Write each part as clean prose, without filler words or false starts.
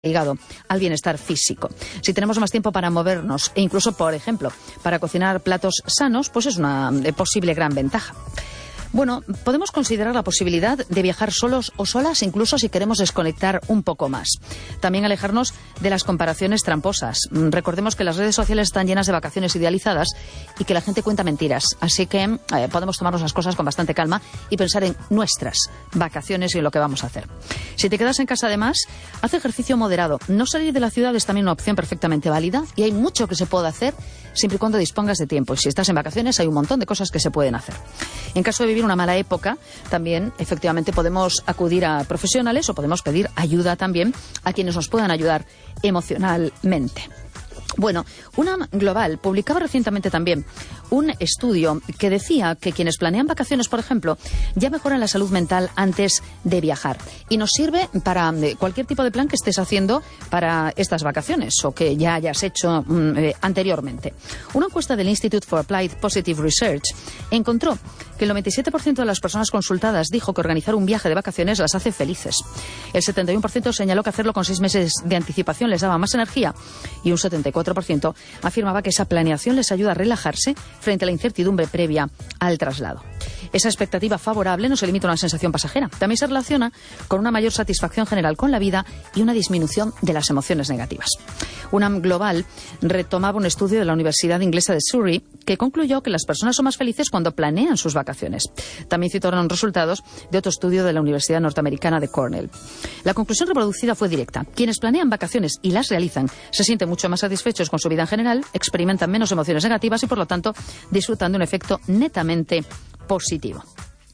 ligado al bienestar físico. Si tenemos más tiempo para movernos e incluso, por ejemplo, para cocinar platos sanos, pues es una posible gran ventaja. Bueno, podemos considerar la posibilidad de viajar solos o solas, incluso si queremos desconectar un poco más. También alejarnos de las comparaciones tramposas. Recordemos que las redes sociales están llenas de vacaciones idealizadas y que la gente cuenta mentiras. Así que podemos tomarnos las cosas con bastante calma y pensar en nuestras vacaciones y en lo que vamos a hacer. Si te quedas en casa, además, haz ejercicio moderado. No salir de la ciudad es también una opción perfectamente válida y hay mucho que se puede hacer siempre y cuando dispongas de tiempo. Y si estás en vacaciones, hay un montón de cosas que se pueden hacer. En caso de vivir una mala época, también efectivamente podemos acudir a profesionales o podemos pedir ayuda también a quienes nos puedan ayudar emocionalmente. Bueno, UNAM Global publicaba recientemente también un estudio que decía que quienes planean vacaciones, por ejemplo, ya mejoran la salud mental antes de viajar. Y nos sirve para cualquier tipo de plan que estés haciendo para estas vacaciones o que ya hayas hecho anteriormente. Una encuesta del Institute for Applied Positive Research encontró que el 97% de las personas consultadas dijo que organizar un viaje de vacaciones las hace felices. El 71% señaló que hacerlo con 6 meses de anticipación les daba más energía y un 74% afirmaba que esa planeación les ayuda a relajarse frente a la incertidumbre previa al traslado. Esa expectativa favorable no se limita a una sensación pasajera. También se relaciona con una mayor satisfacción general con la vida y una disminución de las emociones negativas. UNAM Global retomaba un estudio de la Universidad Inglesa de Surrey que concluyó que las personas son más felices cuando planean sus vacaciones. También citaron resultados de otro estudio de la Universidad Norteamericana de Cornell. La conclusión reproducida fue directa. Quienes planean vacaciones y las realizan se sienten mucho más satisfechos con su vida en general, experimentan menos emociones negativas y, por lo tanto, disfrutan de un efecto netamente positivo.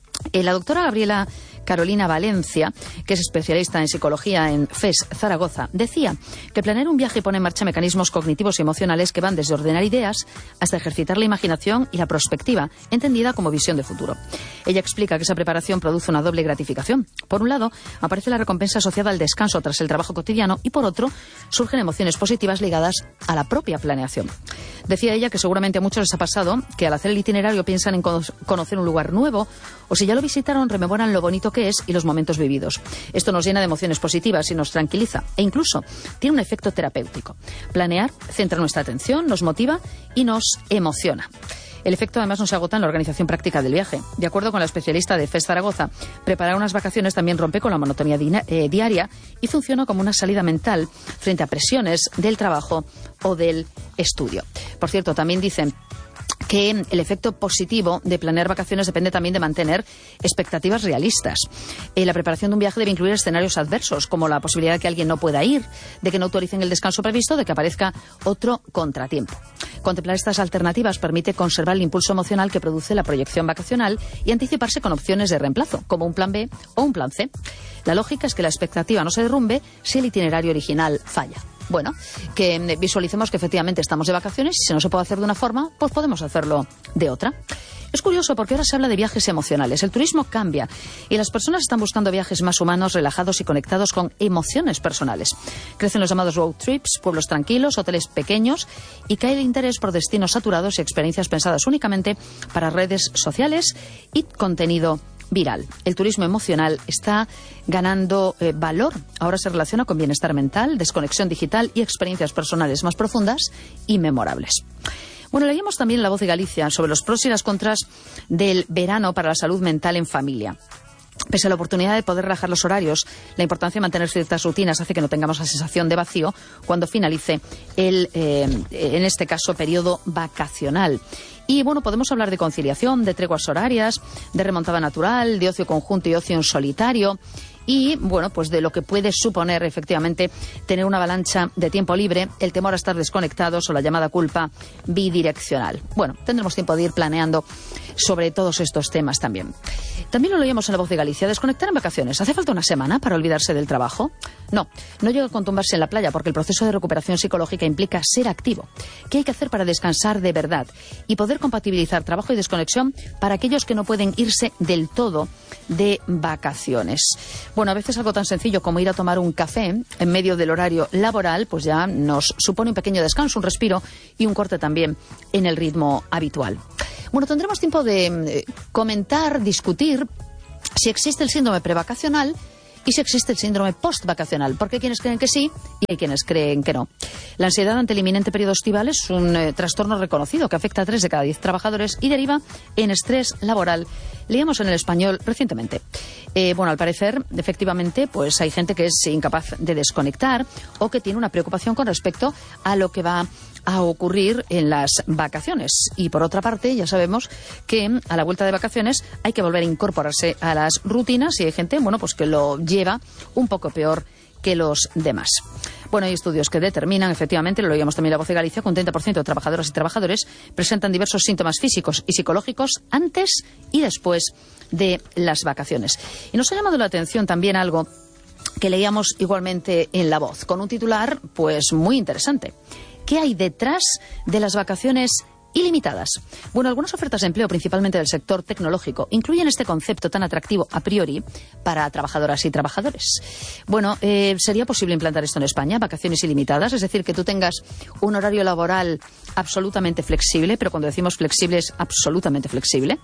La doctora Gabriela Carolina Valencia, que es especialista en psicología en FES Zaragoza, decía que planear un viaje pone en marcha mecanismos cognitivos y emocionales que van desde ordenar ideas hasta ejercitar la imaginación y la prospectiva, entendida como visión de futuro. Ella explica que esa preparación produce una doble gratificación. Por un lado, aparece la recompensa asociada al descanso tras el trabajo cotidiano y, por otro, surgen emociones positivas ligadas a la propia planeación. Decía ella que seguramente a muchos les ha pasado que al hacer el itinerario piensan en conocer un lugar nuevo o si ya lo visitaron rememoran lo bonito que es y los momentos vividos. Esto nos llena de emociones positivas y nos tranquiliza e incluso tiene un efecto terapéutico. Planear centra nuestra atención, nos motiva y nos emociona. El efecto además no se agota en la organización práctica del viaje. De acuerdo con la especialista de FES Zaragoza, preparar unas vacaciones también rompe con la monotonía diaria y funciona como una salida mental frente a presiones del trabajo o del estudio. Por cierto, también dicen que el efecto positivo de planear vacaciones depende también de mantener expectativas realistas. La preparación de un viaje debe incluir escenarios adversos, como la posibilidad de que alguien no pueda ir, de que no autoricen el descanso previsto, de que aparezca otro contratiempo. Contemplar estas alternativas permite conservar el impulso emocional que produce la proyección vacacional y anticiparse con opciones de reemplazo, como un plan B o un plan C. La lógica es que la expectativa no se derrumbe si el itinerario original falla. Bueno, que visualicemos que efectivamente estamos de vacaciones y si no se puede hacer de una forma, pues podemos hacerlo de otra. Es curioso porque ahora se habla de viajes emocionales. El turismo cambia y las personas están buscando viajes más humanos, relajados y conectados con emociones personales. Crecen los llamados road trips, pueblos tranquilos, hoteles pequeños y cae el interés por destinos saturados y experiencias pensadas únicamente para redes sociales y contenido viral. El turismo emocional está ganando valor. Ahora se relaciona con bienestar mental, desconexión digital y experiencias personales más profundas y memorables. Bueno, leíamos también en La Voz de Galicia sobre los pros y las contras del verano para la salud mental en familia. Pese a la oportunidad de poder relajar los horarios, la importancia de mantener ciertas rutinas hace que no tengamos la sensación de vacío cuando finalice el, en este caso, periodo vacacional. Y bueno, podemos hablar de conciliación, de treguas horarias, de remontada natural, de ocio conjunto y ocio en solitario. Y, bueno, pues de lo que puede suponer efectivamente tener una avalancha de tiempo libre, el temor a estar desconectados o la llamada culpa bidireccional. Bueno, tendremos tiempo de ir planeando sobre todos estos temas también. También lo leíamos en La Voz de Galicia. Desconectar en vacaciones. ¿Hace falta una semana para olvidarse del trabajo? No llega a contumbarse en la playa porque el proceso de recuperación psicológica implica ser activo. ¿Qué hay que hacer para descansar de verdad? Y poder compatibilizar trabajo y desconexión para aquellos que no pueden irse del todo de vacaciones. Bueno, a veces algo tan sencillo como ir a tomar un café en medio del horario laboral, pues ya nos supone un pequeño descanso, un respiro y un corte también en el ritmo habitual. Bueno, tendremos tiempo de comentar, discutir si existe el síndrome prevacacional y si existe el síndrome postvacacional, porque hay quienes creen que sí y hay quienes creen que no. La ansiedad ante el inminente periodo estival es un trastorno reconocido que afecta a 3 de cada 10 trabajadores y deriva en estrés laboral. Leíamos en El Español recientemente. Al parecer, efectivamente, pues hay gente que es incapaz de desconectar o que tiene una preocupación con respecto a lo que va a ocurrir en las vacaciones. Y por otra parte, ya sabemos que a la vuelta de vacaciones hay que volver a incorporarse a las rutinas y hay gente, pues que lo lleva un poco peor que los demás. Hay estudios que determinan, efectivamente, lo oíamos también en La Voz de Galicia, que un 30% de trabajadoras y trabajadores presentan diversos síntomas físicos y psicológicos antes y después de las vacaciones. Y nos ha llamado la atención también algo que leíamos igualmente en La Voz, con un titular pues muy interesante. ¿Qué hay detrás de las vacaciones ilimitadas? Algunas ofertas de empleo, principalmente del sector tecnológico, incluyen este concepto tan atractivo a priori para trabajadoras y trabajadores. ¿Sería posible implantar esto en España? Vacaciones ilimitadas, es decir, que tú tengas un horario laboral absolutamente flexible, pero cuando decimos flexible es absolutamente flexible.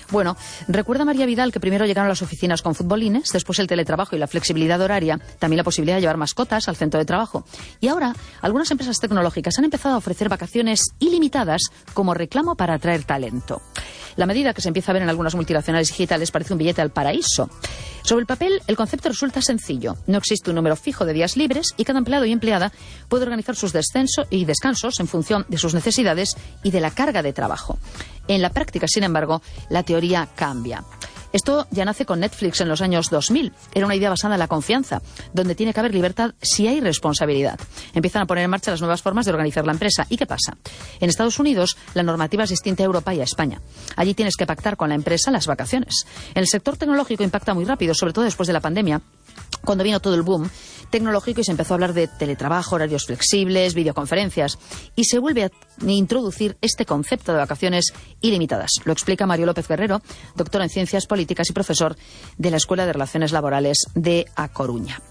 Recuerda María Vidal que primero llegaron las oficinas con futbolines, después el teletrabajo y la flexibilidad horaria, también la posibilidad de llevar mascotas al centro de trabajo. Y ahora, algunas empresas tecnológicas han empezado a ofrecer vacaciones ilimitadas como reclamo para atraer talento. La medida, que se empieza a ver en algunas multinacionales digitales, parece un billete al paraíso. Sobre el papel, el concepto resulta sencillo. No existe un número fijo de días libres y cada empleado y empleada puede organizar sus descansos en función de sus necesidades y de la carga de trabajo. En la práctica, sin embargo, la teoría cambia. Esto ya nace con Netflix en los años 2000. Era una idea basada en la confianza, donde tiene que haber libertad si hay responsabilidad. Empiezan a poner en marcha las nuevas formas de organizar la empresa. ¿Y qué pasa? En Estados Unidos, la normativa es distinta a Europa y a España. Allí tienes que pactar con la empresa las vacaciones. En el sector tecnológico impacta muy rápido, sobre todo después de la pandemia, cuando vino todo el boom tecnológico y se empezó a hablar de teletrabajo, horarios flexibles, videoconferencias, y se vuelve a introducir este concepto de vacaciones ilimitadas. Lo explica Mario López Guerrero, doctor en Ciencias Políticas y profesor de la Escuela de Relaciones Laborales de A Coruña.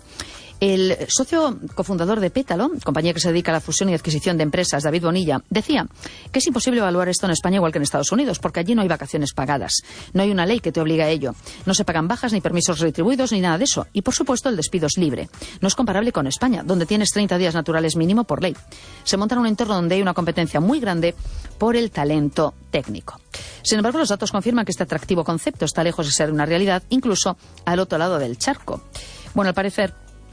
El socio cofundador de Pétalo, compañía que se dedica a la fusión y adquisición de empresas, David Bonilla, decía que es imposible evaluar esto en España igual que en Estados Unidos, porque allí no hay vacaciones pagadas. No hay una ley que te obligue a ello. No se pagan bajas, ni permisos retribuidos, ni nada de eso. Y, por supuesto, el despido es libre. No es comparable con España, donde tienes 30 días naturales mínimo por ley. Se monta en un entorno donde hay una competencia muy grande por el talento técnico. Sin embargo, los datos confirman que este atractivo concepto está lejos de ser una realidad, incluso al otro lado del charco. Al parecer,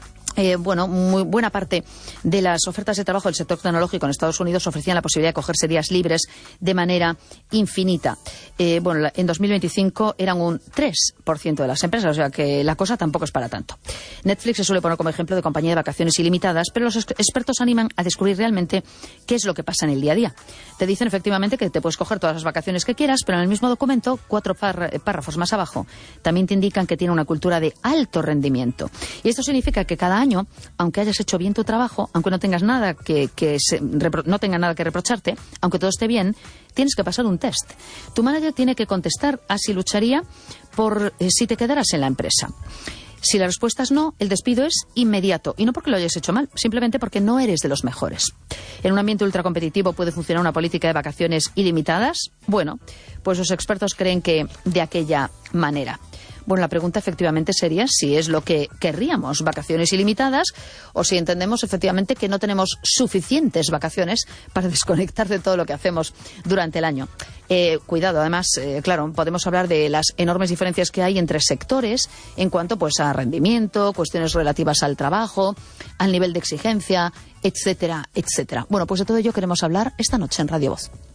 muy buena parte de las ofertas de trabajo del sector tecnológico en Estados Unidos ofrecían la posibilidad de cogerse días libres de manera infinita. En 2025 eran un 3% de las empresas, o sea que la cosa tampoco es para tanto. Netflix se suele poner como ejemplo de compañía de vacaciones ilimitadas, pero los expertos animan a descubrir realmente qué es lo que pasa en el día a día. Te dicen efectivamente que te puedes coger todas las vacaciones que quieras, pero en el mismo documento, 4 párrafos más abajo, también te indican que tiene una cultura de alto rendimiento. Y esto significa que cada año, aunque hayas hecho bien tu trabajo, aunque no tengas nada no tenga nada que reprocharte, aunque todo esté bien, tienes que pasar un test. Tu manager tiene que contestar a si lucharía por si te quedaras en la empresa. Si la respuesta es no, el despido es inmediato. Y no porque lo hayas hecho mal, simplemente porque no eres de los mejores. ¿En un ambiente ultracompetitivo puede funcionar una política de vacaciones ilimitadas? Pues los expertos creen que de aquella manera. La pregunta efectivamente sería si es lo que querríamos, vacaciones ilimitadas, o si entendemos efectivamente que no tenemos suficientes vacaciones para desconectar de todo lo que hacemos durante el año. Cuidado, además, claro, podemos hablar de las enormes diferencias que hay entre sectores en cuanto a rendimiento, cuestiones relativas al trabajo, al nivel de exigencia, etcétera, etcétera. Pues de todo ello queremos hablar esta noche en Radio Voz.